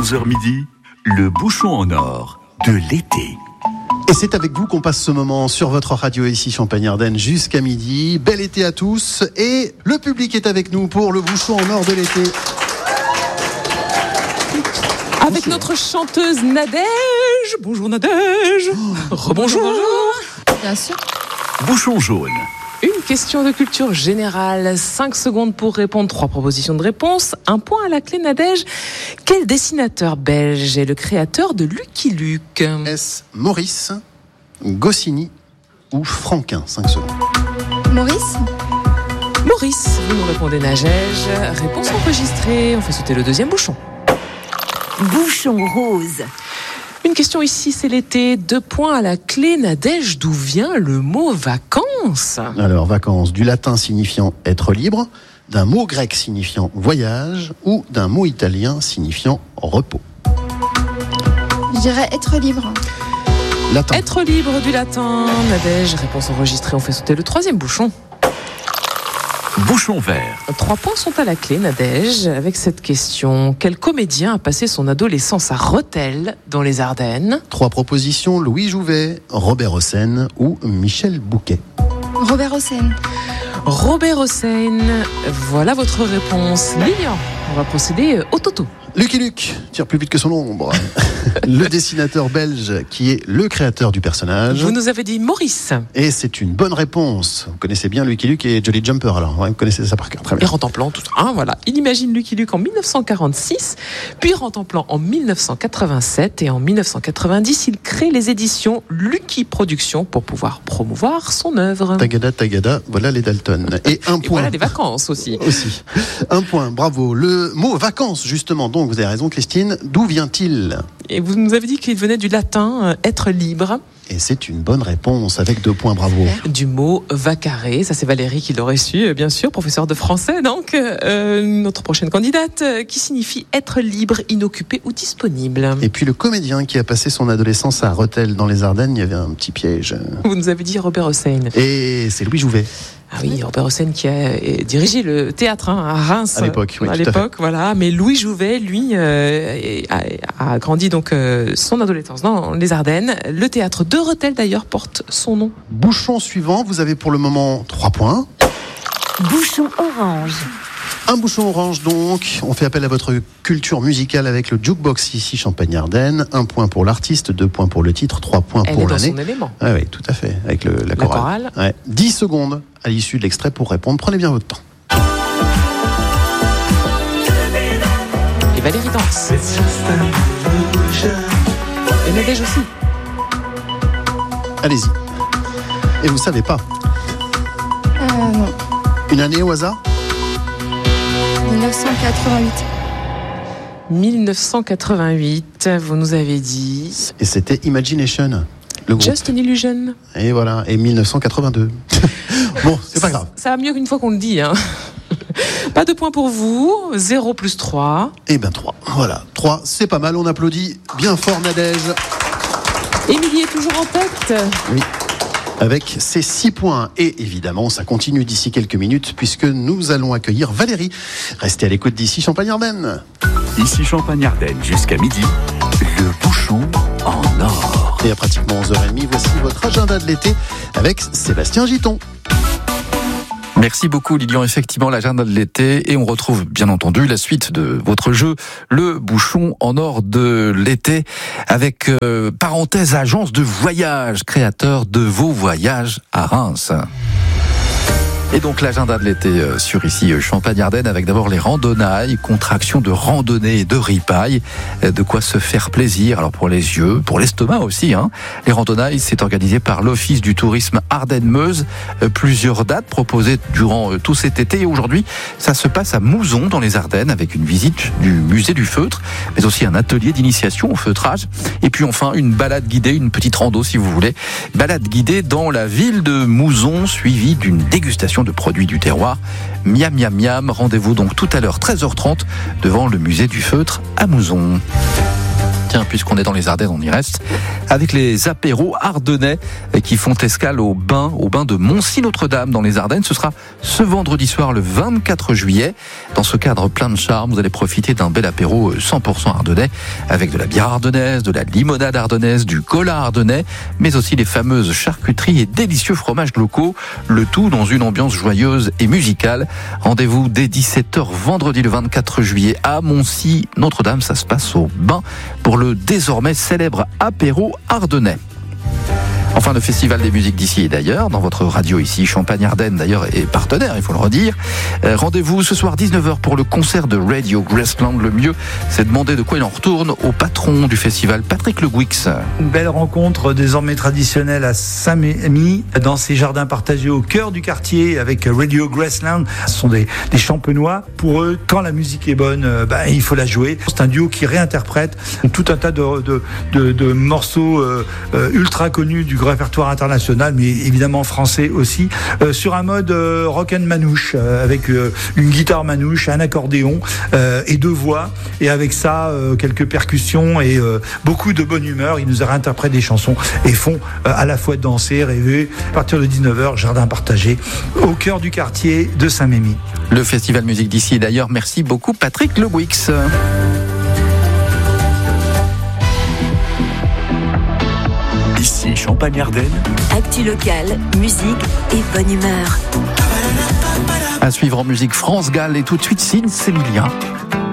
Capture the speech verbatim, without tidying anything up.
onze heures midi, le bouchon en or de l'été. Et c'est avec vous qu'on passe ce moment sur votre radio ici Champagne-Ardenne jusqu'à midi. Bel été à tous et le public est avec nous pour le bouchon en or de l'été. Avec Bonjour. Notre chanteuse Nadège. Bonjour Nadège. Oh. Rebonjour. Bonjour. Bien sûr. Bouchon jaune. Une question de culture générale. cinq secondes pour répondre. Trois propositions de réponse. Un point à la clé, Nadège. Quel dessinateur belge est le créateur de Lucky Luke ? Est-ce Maurice, Goscinny ou Franquin ? cinq secondes. Maurice ? Maurice, vous nous répondez Nadège. Réponse enregistrée. On fait sauter le deuxième bouchon. Bouchon rose. Une question ici, c'est l'été. Deux points à la clé. Nadège, d'où vient le mot vacances ? Alors, vacances, du latin signifiant être libre, d'un mot grec signifiant voyage ou d'un mot italien signifiant repos. Je dirais être libre. Latin. Être libre du latin. Nadège, réponse enregistrée. On fait sauter le troisième bouchon. Bouchon vert. Trois points sont à la clé, Nadège, avec cette question. Quel comédien a passé son adolescence à Rethel, dans les Ardennes ? Trois propositions, Louis Jouvet, Robert Hossein ou Michel Bouquet. Robert Hossein. Robert Hossein, voilà votre réponse. Lilian, on va procéder au toto. Lucky Luke tire plus vite que son ombre. Le dessinateur belge qui est le créateur du personnage. Vous nous avez dit Maurice. Et c'est une bonne réponse. Vous connaissez bien Lucky Luke et Jolly Jumper, alors ouais, vous connaissez ça par cœur. Très bien. Et rentre en plan, tout ça. Hein, voilà. Il imagine Lucky Luke en dix-neuf cent quarante-six, puis rentre en plan en dix-neuf cent quatre-vingt-sept et en dix-neuf cent quatre-vingt-dix, il crée les éditions Lucky Productions pour pouvoir promouvoir son œuvre. Tagada, tagada, voilà les Dalton. Et un et point. Voilà les vacances aussi. Aussi. Un point, bravo. Le mot vacances, justement, donc vous avez raison Christine, d'où vient-il ? Et vous nous avez dit qu'il venait du latin euh, être libre. Et c'est une bonne réponse avec deux points, bravo. Du mot vacare, ça c'est Valérie qui l'aurait su, bien sûr, professeur de français, donc euh, notre prochaine candidate, euh, qui signifie être libre, inoccupé ou disponible. Et puis le comédien qui a passé son adolescence à Rethel dans les Ardennes, il y avait un petit piège. Vous nous avez dit Robert Hossein. Et c'est Louis Jouvet. Ah oui, Robert Hossein qui a dirigé le théâtre hein, à Reims. À l'époque, oui, à tout l'époque, à fait. voilà. Mais Louis Jouvet, lui, euh, a, a grandi donc euh, son adolescence dans les Ardennes. Le théâtre de Rethel d'ailleurs porte son nom. Bouchon suivant, vous avez pour le moment trois points. Bouchon orange. Un bouchon orange donc. On fait appel à votre culture musicale avec le jukebox ici Champagne-Ardenne. Un point pour l'artiste, deux points pour le titre, trois points Elle pour est dans l'année. son élément. Ah oui, tout à fait, avec le, la La chorale. chorale. Ouais. dix secondes à l'issue de l'extrait pour répondre. Prenez bien votre temps. Et Valérie danse. Et Nadège aussi. Allez-y. Et vous savez pas. Euh, non. Une année au hasard ? dix-neuf cent quatre-vingt-huit. dix-neuf cent quatre-vingt-huit, vous nous avez dit. Et c'était Imagination, le groupe. Just an Illusion. Et voilà, et dix-neuf cent quatre-vingt-deux. Bon, c'est pas grave. Ça va mieux qu'une fois qu'on le dit. Hein. Pas de points pour vous. zéro plus trois. Eh ben trois. Voilà, trois, c'est pas mal. On applaudit bien fort Nadège. Émilie est toujours en tête. Oui. Avec ses six points. Et évidemment, ça continue d'ici quelques minutes puisque nous allons accueillir Valérie. Restez à l'écoute d'ici Champagne-Ardenne. Ici Champagne-Ardenne jusqu'à midi, le bouchon en or. Et à pratiquement onze heures trente, voici votre agenda de l'été avec Sébastien Giton. Merci beaucoup Lilian, effectivement l'agenda de l'été et on retrouve bien entendu la suite de votre jeu, le bouchon en or de l'été avec euh, parenthèse agence de voyage, créateur de vos voyages à Reims. Et donc l'agenda de l'été euh, sur ici euh, Champagne-Ardenne avec d'abord les randonnailles, contraction de randonnée et de ripaille, euh, de quoi se faire plaisir. Alors pour les yeux, pour l'estomac aussi. Hein. Les randonnailles, c'est organisé par l'Office du tourisme Ardennes-Meuse. Euh, plusieurs dates proposées durant euh, tout cet été. Et aujourd'hui, ça se passe à Mouzon dans les Ardennes avec une visite du musée du feutre, mais aussi un atelier d'initiation au feutrage. Et puis enfin une balade guidée, une petite rando si vous voulez. Balade guidée dans la ville de Mouzon suivie d'une dégustation de produits du terroir. Miam miam miam, rendez-vous donc tout à l'heure treize heures trente devant le musée du feutre à Mouzon. Tiens, puisqu'on est dans les Ardennes, on y reste. Avec les apéros ardennais qui font escale au bain, au bain de Moncy-Notre-Dame dans les Ardennes. Ce sera ce vendredi soir, le vingt-quatre juillet. Dans ce cadre plein de charme, vous allez profiter d'un bel apéro cent pour cent ardennais avec de la bière ardennaise, de la limonade ardennaise, du cola ardennais, mais aussi les fameuses charcuteries et délicieux fromages locaux. Le tout dans une ambiance joyeuse et musicale. Rendez-vous dès dix-sept heures vendredi le vingt-quatre juillet à Moncy-Notre-Dame. Ça se passe au bain pour le désormais célèbre apéro ardennais. Enfin, le Festival des musiques d'ici et d'ailleurs, dans votre radio ici, Champagne-Ardenne d'ailleurs est partenaire, il faut le redire. Euh, rendez-vous ce soir dix-neuf heures pour le concert de Radio Graceland. Le mieux, c'est de demander de quoi il en retourne au patron du festival, Patrick Le Guix. Une belle rencontre désormais traditionnelle à Saint-Mémy, dans ces jardins partagés au cœur du quartier avec Radio Graceland. Ce sont des, des champenois. Pour eux, quand la musique est bonne, euh, bah, il faut la jouer. C'est un duo qui réinterprète tout un tas de, de, de, de morceaux euh, euh, ultra connus du répertoire international, mais évidemment français aussi, euh, sur un mode euh, rock and manouche, euh, avec euh, une guitare manouche, un accordéon euh, et deux voix, et avec ça euh, quelques percussions et euh, beaucoup de bonne humeur. Ils nous réinterprètent des chansons et font euh, à la fois danser, rêver. À partir de dix-neuf heures, jardin partagé au cœur du quartier de Saint-Mémy. Le Festival Musique d'ici et d'ailleurs. Merci beaucoup Patrick Le Guix. Ici Champagne-Ardenne. Actu locale, musique et bonne humeur. À suivre en musique France Gall et tout de suite Signe Sémilien.